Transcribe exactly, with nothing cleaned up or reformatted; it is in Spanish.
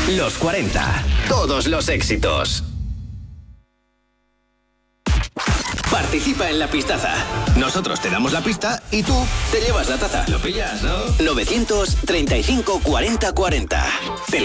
Los cuarenta. Todos los éxitos. Participa en la pistaza. Nosotros te damos la pista y tú te llevas la taza. ¿Lo pillas, no? novecientos treinta y cinco cuarenta cuarenta. Tele